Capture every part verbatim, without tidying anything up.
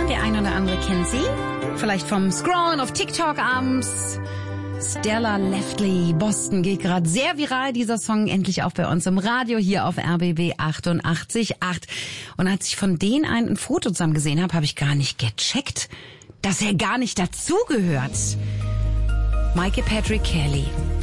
der eine oder andere kennt sie. Vielleicht vom Scrollen auf TikTok abends. Stella Leftley, Boston geht gerade sehr viral, dieser Song, endlich auch bei uns im Radio, hier auf R B B achtundachtzig Komma acht. Und als ich von denen ein Foto zusammen gesehen habe, habe ich gar nicht gecheckt, dass er gar nicht dazugehört. Michael Patrick Kelly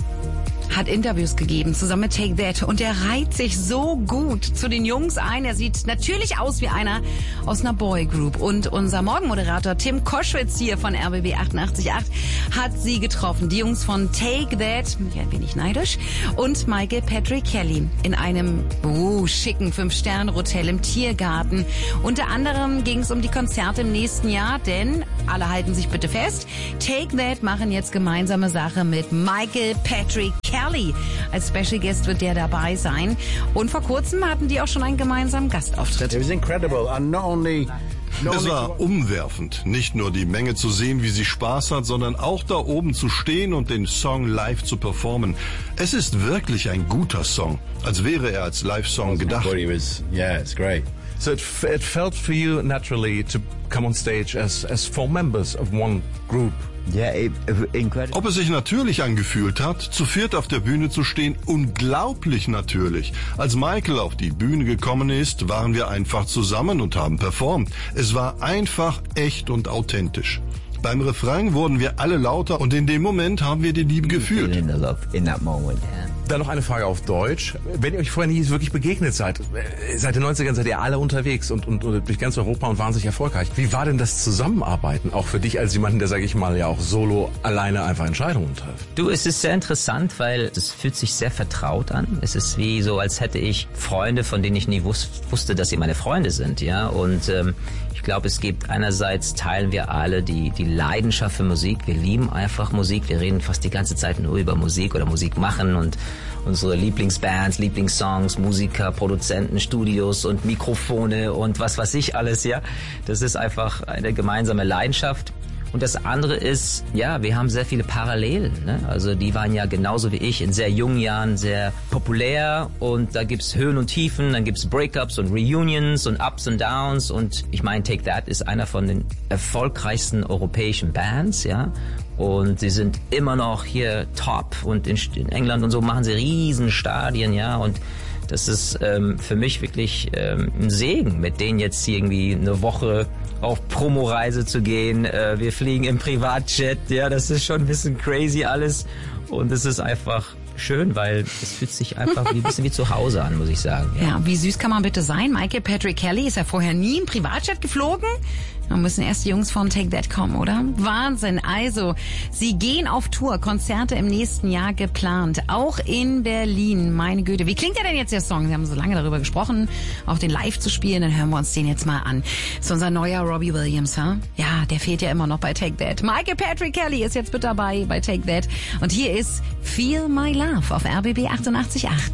hat Interviews gegeben, zusammen mit Take That, und er reiht sich so gut zu den Jungs ein. Er sieht natürlich aus wie einer aus einer Boygroup. Und unser Morgenmoderator Tim Koschwitz hier von R B B achtundachtzig Komma acht hat sie getroffen. Die Jungs von Take That, ja, ein wenig neidisch, und Michael Patrick Kelly in einem oh, schicken Fünf-Sterne-Hotel im Tiergarten. Unter anderem ging es um die Konzerte im nächsten Jahr, denn alle halten sich bitte fest, Take That machen jetzt gemeinsame Sache mit Michael Patrick Kelly. Als Special Guest wird der dabei sein. Und vor kurzem hatten die auch schon einen gemeinsamen Gastauftritt. It was incredible and not only Es war umwerfend, nicht nur die Menge zu sehen, wie sie Spaß hat, sondern auch da oben zu stehen und den Song live zu performen. Es ist wirklich ein guter Song, als wäre er als Live-Song gedacht. Yeah, it's great. So it, f- it felt for you naturally to come on stage as, as four members of one group. Yeah, it, incredible. Ob es sich natürlich angefühlt hat, zu viert auf der Bühne zu stehen, unglaublich natürlich. Als Michael auf die Bühne gekommen ist, waren wir einfach zusammen und haben performt. Es war einfach echt und authentisch. Beim Refrain wurden wir alle lauter und in dem Moment haben wir die Liebe gefühlt. In the love in that moment, yeah. Dann noch eine Frage auf Deutsch. Wenn ihr euch vorher nie wirklich begegnet seid, seit den neunzigern seid ihr alle unterwegs und, und, und durch ganz Europa und wahnsinnig erfolgreich. Wie war denn das Zusammenarbeiten, auch für dich als jemanden, der, sage ich mal, ja auch solo alleine einfach Entscheidungen trifft? Du, es ist sehr interessant, weil es fühlt sich sehr vertraut an. Es ist wie so, als hätte ich Freunde, von denen ich nie wus- wusste, dass sie meine Freunde sind, ja. Und ähm, ich glaube, es gibt einerseits, teilen wir alle die, die Leidenschaft für Musik. Wir lieben einfach Musik. Wir reden fast die ganze Zeit nur über Musik oder Musik machen und unsere Lieblingsbands, Lieblingssongs, Musiker, Produzenten, Studios und Mikrofone und was weiß ich alles, ja. Das ist einfach eine gemeinsame Leidenschaft. Und das andere ist, ja, wir haben sehr viele Parallelen, ne? Also die waren ja genauso wie ich in sehr jungen Jahren sehr populär und da gibt's Höhen und Tiefen, dann gibt's Breakups und Reunions und Ups und Downs und ich meine, Take That ist einer von den erfolgreichsten europäischen Bands, ja. Und sie sind immer noch hier top und in, in England und so machen sie riesen Stadien, ja, und das ist ähm, für mich wirklich ähm, ein Segen, mit denen jetzt hier irgendwie eine Woche auf Promoreise zu gehen. Äh, wir fliegen im Privatjet, ja, das ist schon ein bisschen crazy alles und es ist einfach schön, weil es fühlt sich einfach wie ein bisschen wie zu Hause an, muss ich sagen. Ja. Ja, wie süß kann man bitte sein? Michael Patrick Kelly ist ja vorher nie im Privatjet geflogen. Da müssen erst die Jungs von Take That kommen, oder? Wahnsinn. Also, sie gehen auf Tour. Konzerte im nächsten Jahr geplant. Auch in Berlin. Meine Güte. Wie klingt der denn jetzt, der Song? Sie haben so lange darüber gesprochen, auch den live zu spielen. Dann hören wir uns den jetzt mal an. Das ist unser neuer Robbie Williams, huh? Ja, der fehlt ja immer noch bei Take That. Michael Patrick Kelly ist jetzt mit dabei bei Take That. Und hier ist Feel My Love auf R B B achtundachtzig Komma acht.